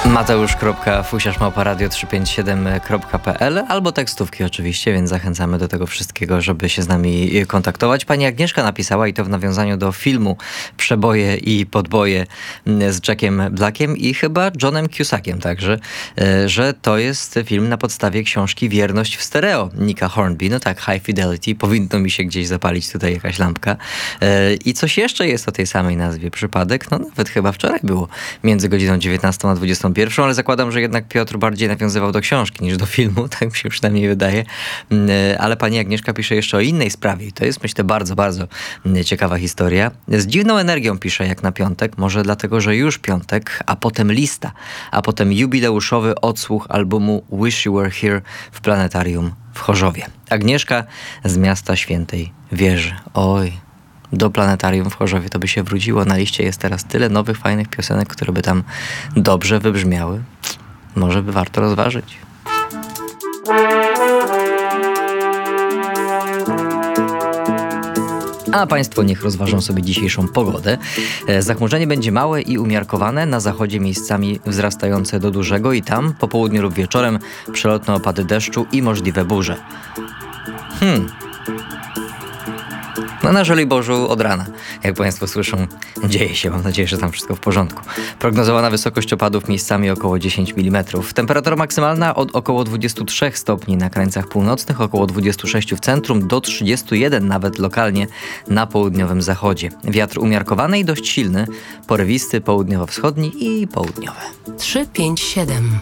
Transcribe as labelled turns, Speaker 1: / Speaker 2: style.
Speaker 1: Mateusz.fusiarz@radio357.pl albo tekstówki oczywiście, więc zachęcamy do tego wszystkiego, żeby się z nami kontaktować. Pani Agnieszka napisała, i to w nawiązaniu do filmu Przeboje i podboje z Jackiem Blackiem i chyba Johnem Cusackiem także, że to jest film na podstawie książki Wierność w stereo Nicka Hornby. No tak, High Fidelity. Powinno mi się gdzieś zapalić tutaj jakaś lampka. I coś jeszcze jest o tej samej nazwie. Przypadek? No nawet chyba wczoraj było. Między godziną 19 a 21, ale zakładam, że jednak Piotr bardziej nawiązywał do książki niż do filmu, tak mi się przynajmniej wydaje. Ale pani Agnieszka pisze jeszcze o innej sprawie i to jest, myślę, bardzo, bardzo ciekawa historia. Z dziwną energią pisze jak na piątek, może dlatego, że już piątek, a potem lista, a potem jubileuszowy odsłuch albumu Wish You Were Here w Planetarium w Chorzowie. Agnieszka z miasta Świętej Wieży. Oj, do Planetarium w Chorzowie to by się wróciło. Na liście jest teraz tyle nowych, fajnych piosenek, które by tam dobrze wybrzmiały. Może by warto rozważyć. A państwo niech rozważą sobie dzisiejszą pogodę. Zachmurzenie będzie małe i umiarkowane, na zachodzie miejscami wzrastające do dużego i tam po południu lub wieczorem przelotne opady deszczu i możliwe burze. No na Żoliborzu od rana, jak państwo słyszą, dzieje się. Mam nadzieję, że tam wszystko w porządku. Prognozowana wysokość opadów miejscami około 10 mm. Temperatura maksymalna od około 23 stopni na krańcach północnych, około 26 w centrum, do 31 nawet lokalnie na południowym zachodzie. Wiatr umiarkowany i dość silny, porywisty, południowo-wschodni i południowy.
Speaker 2: 357.